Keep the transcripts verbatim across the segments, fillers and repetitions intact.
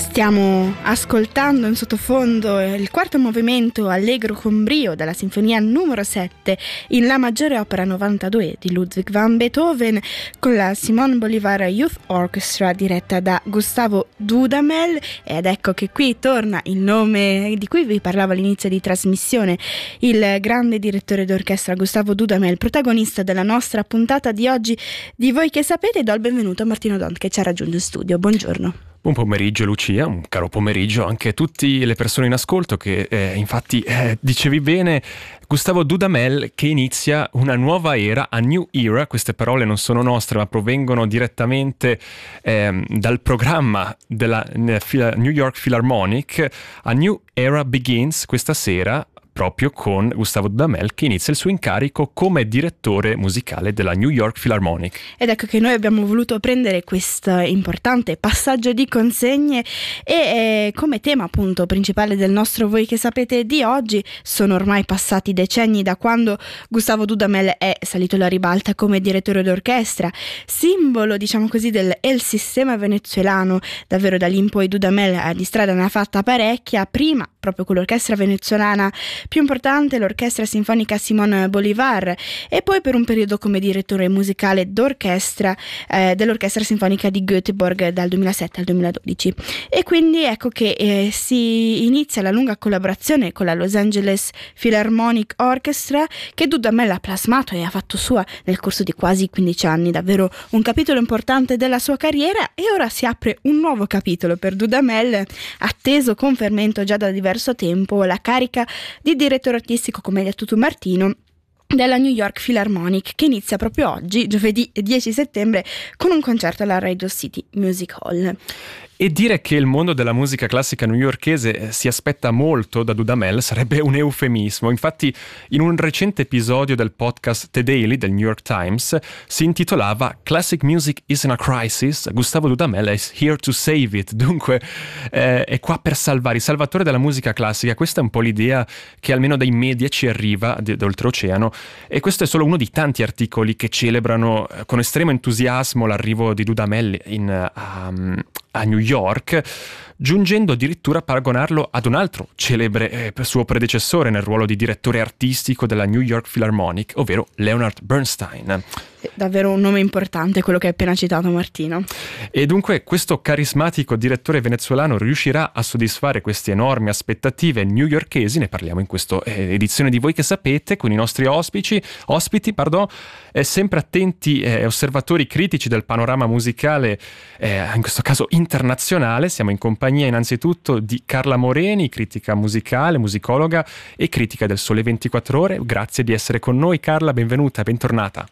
Stiamo ascoltando in sottofondo il quarto movimento allegro con brio della sinfonia numero sette in La maggiore opera novantadue di Ludwig van Beethoven con la Simon Bolivar Youth Orchestra diretta da Gustavo Dudamel. Ed ecco che qui torna il nome di cui vi parlavo all'inizio di trasmissione, il grande direttore d'orchestra Gustavo Dudamel, protagonista della nostra puntata di oggi di Voi che sapete. Do il benvenuto a Martino Dont che ci raggiunge in studio. Buongiorno. Buon pomeriggio Lucia, un caro pomeriggio anche a tutte le persone in ascolto che eh, infatti eh, dicevi bene, Gustavo Dudamel che inizia una nuova era, a new era. Queste parole non sono nostre ma provengono direttamente eh, dal programma della New York Philharmonic. A new era begins questa sera proprio con Gustavo Dudamel che inizia il suo incarico come direttore musicale della New York Philharmonic. Ed ecco che noi abbiamo voluto prendere questo importante passaggio di consegne e eh, come tema appunto principale del nostro Voi che sapete di oggi. Sono ormai passati decenni da quando Gustavo Dudamel è salito alla ribalta come direttore d'orchestra, simbolo diciamo così del el sistema venezuelano. Davvero da lì in poi Dudamel di strada ne ha fatta parecchia, prima proprio con l'orchestra venezuelana più importante, l'orchestra sinfonica Simon Bolivar, e poi per un periodo come direttore musicale d'orchestra eh, dell'orchestra sinfonica di Göteborg dal duemilasette al duemiladodici. E quindi ecco che eh, si inizia la lunga collaborazione con la Los Angeles Philharmonic Orchestra che Dudamel ha plasmato e ha fatto sua nel corso di quasi quindici anni, davvero un capitolo importante della sua carriera. E ora si apre un nuovo capitolo per Dudamel, atteso con fermento già da diverso tempo, la carica di direttore artistico, come hai detto tu Martino, della New York Philharmonic, che inizia proprio oggi, giovedì dieci settembre, con un concerto alla Radio City Music Hall. E dire che il mondo della musica classica newyorkese si aspetta molto da Dudamel sarebbe un eufemismo. Infatti, in un recente episodio del podcast The Daily del New York Times si intitolava Classic Music is in a Crisis, Gustavo Dudamel is here to save it. Dunque eh, è qua per salvare, il salvatore della musica classica. Questa è un po' l'idea che almeno dai media ci arriva d- d'oltreoceano, e questo è solo uno di tanti articoli che celebrano eh, con estremo entusiasmo l'arrivo di Dudamel in, um, a New York, giungendo addirittura a paragonarlo ad un altro celebre eh, suo predecessore nel ruolo di direttore artistico della New York Philharmonic, ovvero Leonard Bernstein. Davvero un nome importante quello che hai appena citato Martino. E dunque questo carismatico direttore venezuelano riuscirà a soddisfare queste enormi aspettative newyorkesi. Ne parliamo in questa eh, edizione di Voi che sapete con i nostri ospiti, ospiti pardon, eh, sempre attenti eh, osservatori critici del panorama musicale, eh, in questo caso internazionale. Siamo in compagnia innanzitutto di Carla Moreni, critica musicale, musicologa e critica del Sole ventiquattro Ore. Grazie di essere con noi Carla, benvenuta, bentornata.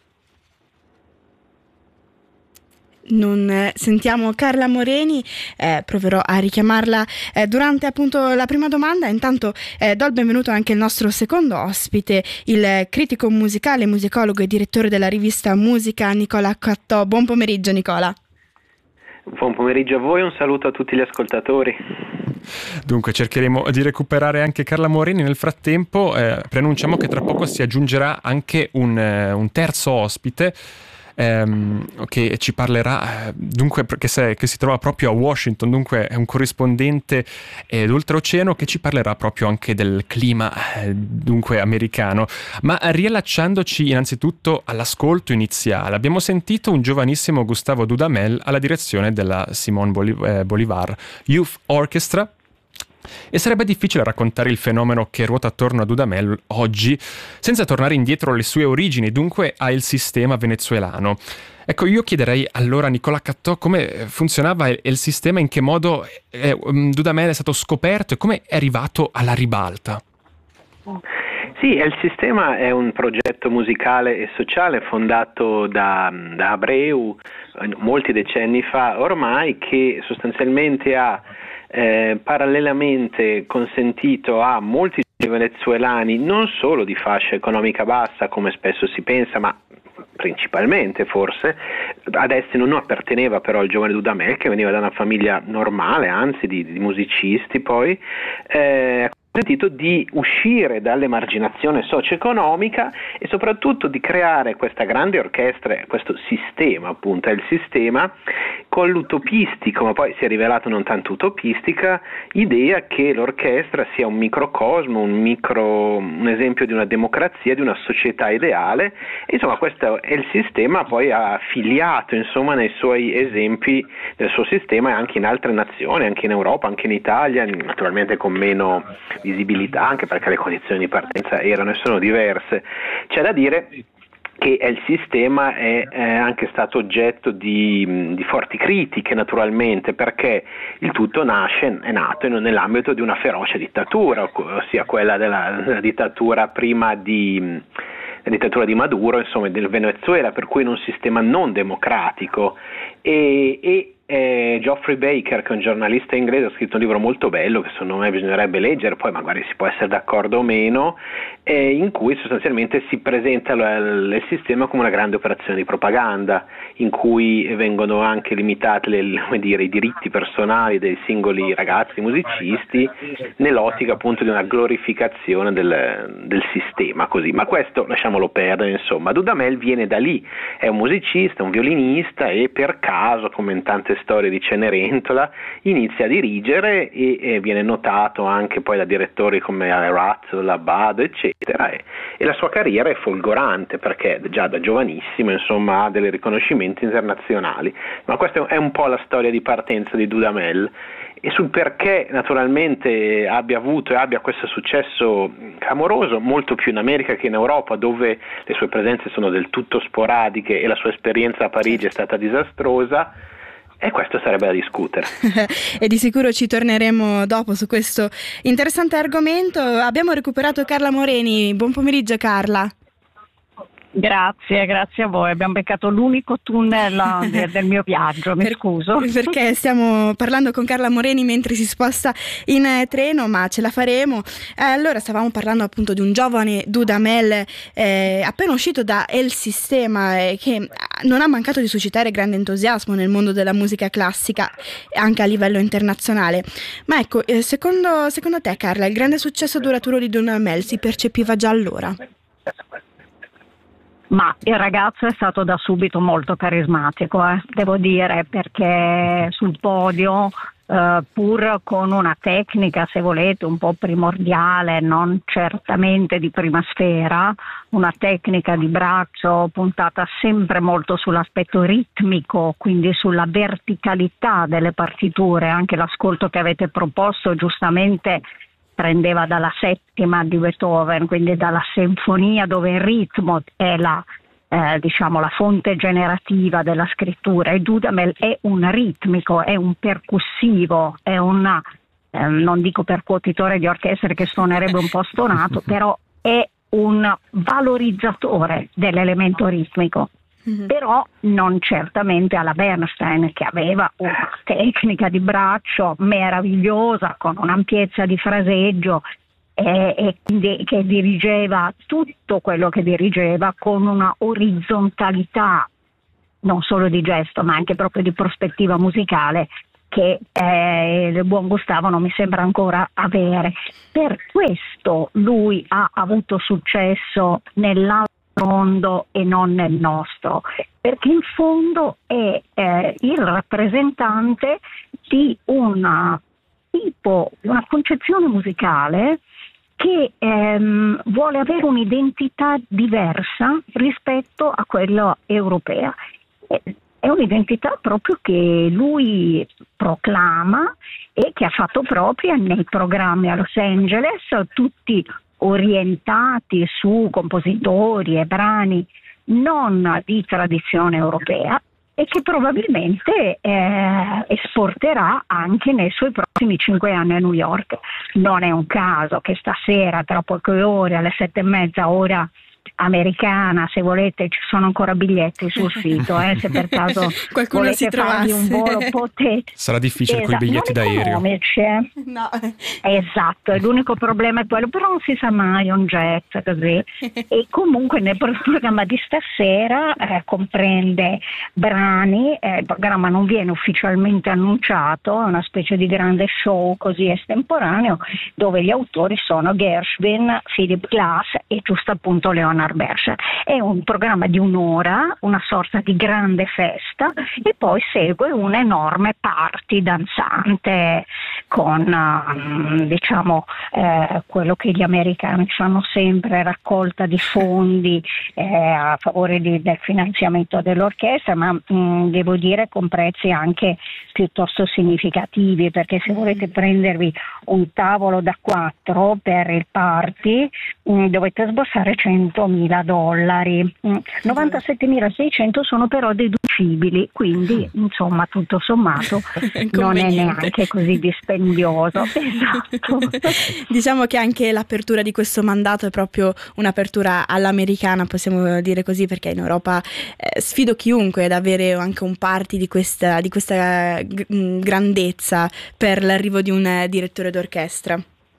Non eh, sentiamo Carla Moreni, eh, proverò a richiamarla eh, durante appunto la prima domanda. Intanto eh, do il benvenuto anche al nostro secondo ospite, il critico musicale, musicologo e direttore della rivista Musica Nicola Cattò. Buon pomeriggio Nicola. Buon pomeriggio a voi, un saluto a tutti gli ascoltatori. Dunque cercheremo di recuperare anche Carla Moreni. Nel frattempo eh, preannunciamo che tra poco si aggiungerà anche un, eh, un terzo ospite ehm, che ci parlerà, eh, dunque che, se, che si trova proprio a Washington, dunque è un corrispondente eh, d'oltreoceano che ci parlerà proprio anche del clima eh, dunque americano. Ma riallacciandoci innanzitutto all'ascolto iniziale, abbiamo sentito un giovanissimo Gustavo Dudamel alla direzione della Simon Bolivar Youth Orchestra. E sarebbe difficile raccontare il fenomeno che ruota attorno a Dudamel oggi senza tornare indietro alle sue origini, dunque al sistema venezuelano. Ecco, io chiederei allora a Nicola Cattò come funzionava il sistema, in che modo eh, Dudamel è stato scoperto e come è arrivato alla ribalta. Sì, il sistema è un progetto musicale e sociale fondato da, da Abreu molti decenni fa ormai, che sostanzialmente ha Eh, parallelamente consentito a molti venezuelani, non solo di fascia economica bassa come spesso si pensa, ma principalmente forse, ad essi non apparteneva però il giovane Dudamel, che veniva da una famiglia normale, anzi di, di musicisti poi, eh, sentito di uscire dall'emarginazione socio-economica e soprattutto di creare questa grande orchestra, questo sistema, appunto è il sistema, con l'utopistica, ma poi si è rivelato non tanto utopistica, idea che l'orchestra sia un microcosmo, un micro, un esempio di una democrazia, di una società ideale, e insomma questo è il sistema, poi ha affiliato insomma nei suoi esempi del suo sistema anche in altre nazioni, anche in Europa, anche in Italia, naturalmente con meno visibilità, anche perché le condizioni di partenza erano e sono diverse. C'è da dire che il sistema è, è anche stato oggetto di, di forti critiche, naturalmente, perché il tutto nasce, è nato nell'ambito di una feroce dittatura, ossia quella della, della dittatura prima di la dittatura di Maduro, insomma del Venezuela, per cui in un sistema non democratico. E, e eh, Geoffrey Baker, che è un giornalista inglese, ha scritto un libro molto bello che secondo me bisognerebbe leggere, poi magari si può essere d'accordo o meno, eh, in cui sostanzialmente si presenta l- il sistema come una grande operazione di propaganda, in cui vengono anche limitati le, come dire, i diritti personali dei singoli ragazzi musicisti, nell'ottica appunto di una glorificazione del, del sistema, così. Ma questo lasciamolo perdere, insomma. Dudamel viene da lì, è un musicista, un violinista, e per caso, come in tante storie di Cenerentola, inizia a dirigere e, e viene notato anche poi da direttori come Ratzel, Abbado, eccetera, e, e la sua carriera è folgorante perché già da giovanissimo insomma ha dei riconoscimenti internazionali. Ma questa è un po' la storia di partenza di Dudamel, e sul perché naturalmente abbia avuto e abbia questo successo clamoroso, molto più in America che in Europa, dove le sue presenze sono del tutto sporadiche e la sua esperienza a Parigi è stata disastrosa. E questo sarebbe da discutere. E di sicuro ci torneremo dopo su questo interessante argomento. Abbiamo recuperato Carla Moreni. Buon pomeriggio, Carla. Grazie, grazie a voi. Abbiamo beccato l'unico tunnel del mio viaggio, mi per, scuso. Perché stiamo parlando con Carla Moreni mentre si sposta in eh, treno, ma ce la faremo. Eh, allora, stavamo parlando appunto di un giovane Dudamel eh, appena uscito da El Sistema, eh, che non ha mancato di suscitare grande entusiasmo nel mondo della musica classica, anche a livello internazionale. Ma ecco, eh, secondo, secondo te, Carla, il grande successo duraturo di Dudamel si percepiva già allora? Ma il ragazzo è stato da subito molto carismatico, eh, devo dire, perché sul podio, eh, pur con una tecnica, se volete, un po' primordiale, non certamente di prima sfera, una tecnica di braccio puntata sempre molto sull'aspetto ritmico, quindi sulla verticalità delle partiture. Anche l'ascolto che avete proposto giustamente prendeva dalla settima di Beethoven, quindi dalla sinfonia, dove il ritmo è la, eh, diciamo, la fonte generativa della scrittura, e Dudamel è un ritmico, è un percussivo, è un, eh, non dico percuotitore di orchestra che suonerebbe un po' stonato, però è un valorizzatore dell'elemento ritmico. Mm-hmm. Però non certamente alla Bernstein, che aveva una tecnica di braccio meravigliosa, con un'ampiezza di fraseggio, e, e quindi che dirigeva tutto quello che dirigeva con una orizzontalità non solo di gesto ma anche proprio di prospettiva musicale che eh, il buon Gustavo non mi sembra ancora avere. Per questo lui ha avuto successo nell'altro mondo e non nel nostro, perché in fondo è eh, il rappresentante di una tipo, una concezione musicale che ehm, vuole avere un'identità diversa rispetto a quella europea. È un'identità proprio che lui proclama e che ha fatto propria nei programmi a Los Angeles, tutti orientati su compositori e brani non di tradizione europea, e che probabilmente eh, esporterà anche nei suoi prossimi cinque anni a New York. Non è un caso che stasera, tra poche ore, alle sette e mezza ora americana, se volete ci sono ancora biglietti sul sito, eh, se per caso qualcuno volete si trovasse farvi un volo potete. Sarà difficile Esatto, con i biglietti non d'aereo. economici, eh. No. Esatto, e l'unico problema è quello, però non si sa mai, un jet così. E comunque nel programma di stasera eh, comprende brani, eh, il programma non viene ufficialmente annunciato, è una specie di grande show così estemporaneo, dove gli autori sono Gershwin, Philip Glass e giusto appunto Leonard Bernstein. È un programma di un'ora, una sorta di grande festa, e poi segue un enorme party danzante con uh, diciamo eh, quello che gli americani fanno sempre, raccolta di fondi eh, a favore di, del finanziamento dell'orchestra, ma mh, devo dire con prezzi anche piuttosto significativi, perché se volete prendervi un tavolo da quattro per il party mh, dovete sborsare centomila dollari, mh, novantasettemilaseicento sono però deducibili, quindi insomma tutto sommato non è neanche così dispendioso. Esatto. Diciamo che anche l'apertura di questo mandato è proprio un'apertura all'americana, possiamo dire così, perché in Europa eh, sfido chiunque ad avere anche un party di questa, di questa g- grandezza per l'arrivo di un eh, direttore d'orchestra.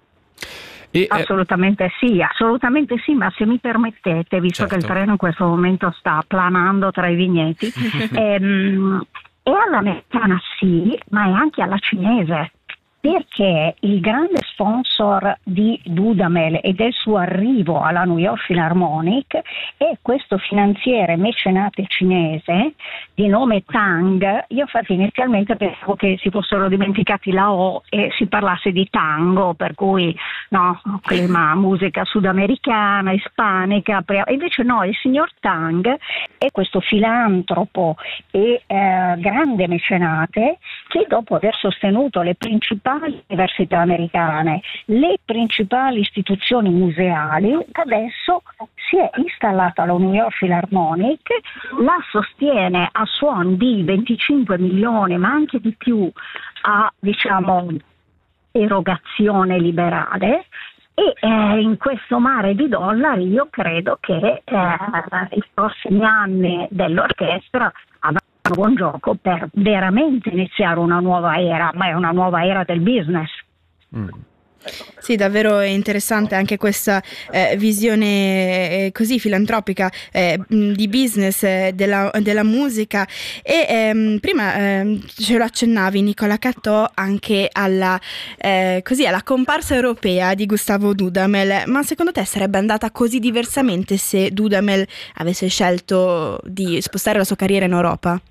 E, assolutamente eh... sì, assolutamente sì, ma se mi permettete, visto certo. che il treno in questo momento sta planando tra i vigneti, ehm, è all'americana sì, ma è anche alla cinese, perché il grande sponsor di Dudamel e del suo arrivo alla New York Philharmonic è questo finanziere mecenate cinese di nome Tang. Io infatti inizialmente pensavo che si fossero dimenticati la O e si parlasse di tango, per cui no, clima musica sudamericana, ispanica, e invece no, il signor Tang è questo filantropo e eh, grande mecenate che dopo aver sostenuto le principali università americane, le principali istituzioni museali, adesso si è installata alla New York Philharmonic, la sostiene a suon di venticinque milioni, ma anche di più a diciamo erogazione liberale. E eh, in questo mare di dollari io credo che eh, i prossimi anni dell'orchestra avranno buon gioco per veramente iniziare una nuova era, ma è una nuova era del business. Mm. Sì, davvero interessante anche questa eh, visione eh, così filantropica eh, di business eh, della, della musica. E ehm, prima eh, ce lo accennavi, Nicola Catò, anche alla, eh, così, alla comparsa europea di Gustavo Dudamel, ma secondo te sarebbe andata così diversamente se Dudamel avesse scelto di spostare la sua carriera in Europa?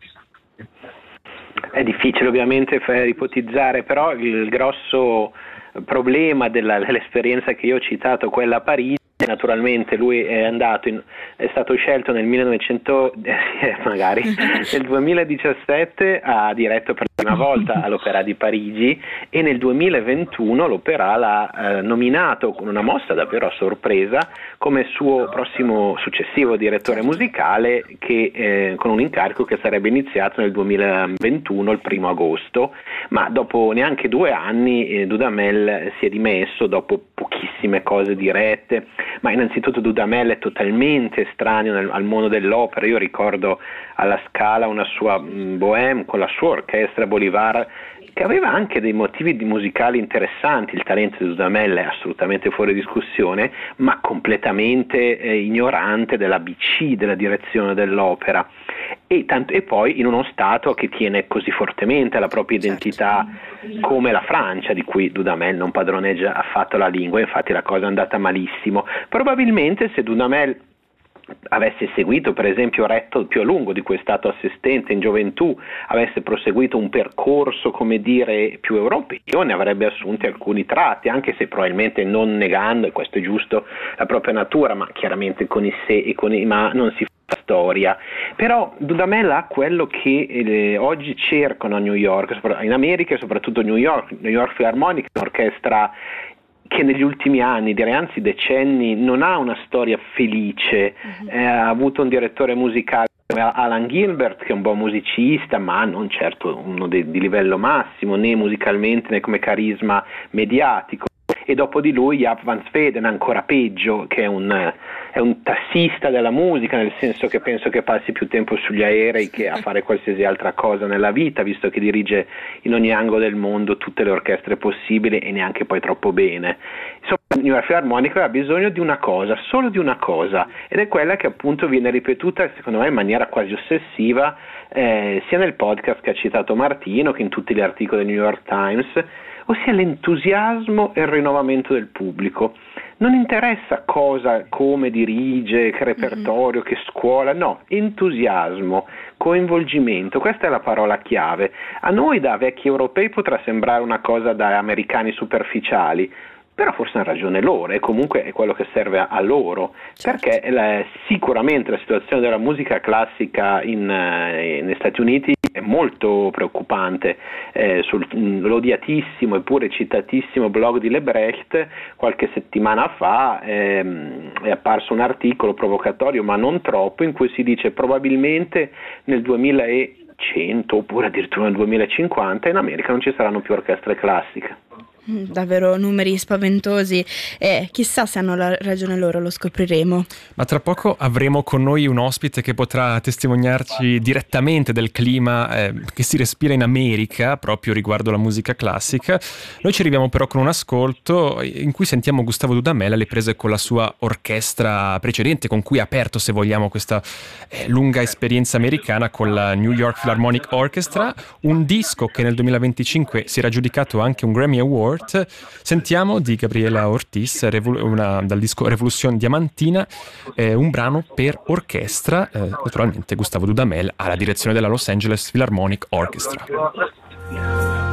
È difficile ovviamente ipotizzare, però il grosso problema della, dell'esperienza che io ho citato, quella a Parigi, naturalmente lui è andato in, è stato scelto nel millenovecento eh, magari nel duemiladiciassette, ha diretto per la prima volta all'Opéra di Parigi, e nel duemilaventuno l'Opéra l'ha eh, nominato con una mossa davvero a sorpresa come suo prossimo successivo direttore musicale, che eh, con un incarico che sarebbe iniziato nel duemilaventuno, il primo agosto, ma dopo neanche due anni eh, Dudamel si è dimesso dopo pochissime cose dirette. Ma innanzitutto Dudamel è totalmente estraneo nel, al mondo dell'opera. Io ricordo alla Scala una sua mh, bohème con la sua orchestra Bolivar, che aveva anche dei motivi di musicali interessanti. Il talento di Dudamel è assolutamente fuori discussione, ma completamente eh, ignorante dell'A B C, della direzione dell'opera, e, tanto, e poi in uno stato che tiene così fortemente la propria identità come la Francia, di cui Dudamel non padroneggia affatto la lingua. Infatti la cosa è andata malissimo. Probabilmente se Dudamel avesse seguito, per esempio, retto più a lungo di cui è stato assistente in gioventù, avesse proseguito un percorso, come dire, più europeo, ne avrebbe assunti alcuni tratti, anche se probabilmente non negando, e questo è giusto, la propria natura, ma chiaramente con i se e con i ma non si fa storia. Però Dudamel ha quello che eh, oggi cercano a New York, in America e soprattutto New York, New York Philharmonic, un'orchestra che negli ultimi anni, direi anzi decenni, non ha una storia felice. Uh-huh. Eh, ha avuto un direttore musicale, Alan Gilbert, che è un buon musicista, ma non certo uno de- di livello massimo, né musicalmente né come carisma mediatico. e dopo di lui Jaap van Zweden, ancora peggio, che è un, è un tassista della musica, nel senso che penso che passi più tempo sugli aerei che a fare qualsiasi altra cosa nella vita, visto che dirige in ogni angolo del mondo tutte le orchestre possibili e neanche poi troppo bene. Insomma, il New York Philharmonic ha bisogno di una cosa, solo di una cosa, ed è quella che appunto viene ripetuta secondo me in maniera quasi ossessiva, eh, sia nel podcast che ha citato Martino che in tutti gli articoli del New York Times, ossia l'entusiasmo e il rinnovamento del pubblico. Non interessa cosa, come dirige, che repertorio, che scuola, no, entusiasmo, coinvolgimento, questa è la parola chiave. A noi da vecchi europei potrà sembrare una cosa da americani superficiali, però forse hanno ragione loro, e comunque è quello che serve a, a loro, certo. Perché la, sicuramente la situazione della musica classica in, eh, negli Stati Uniti è molto preoccupante. Eh, sul l'odiatissimo eppure citatissimo blog di Lebrecht qualche settimana fa ehm, è apparso un articolo provocatorio, ma non troppo, in cui si dice probabilmente nel duemilacento oppure addirittura nel duemilacinquanta in America non ci saranno più orchestre classiche. Davvero numeri spaventosi, e chissà se hanno la ragione loro, lo scopriremo. Ma tra poco avremo con noi un ospite che potrà testimoniarci direttamente del clima eh, che si respira in America proprio riguardo la musica classica. Noi ci arriviamo però con un ascolto in cui sentiamo Gustavo Dudamel alle prese con la sua orchestra precedente, con cui ha aperto, se vogliamo, questa eh, lunga esperienza americana con la New York Philharmonic Orchestra, un disco che nel duemilaventicinque si era aggiudicato anche un Grammy Award. Sentiamo di Gabriela Ortiz una, dal disco Revolution Diamantina eh, un brano per orchestra, eh, naturalmente Gustavo Dudamel alla direzione della Los Angeles Philharmonic Orchestra.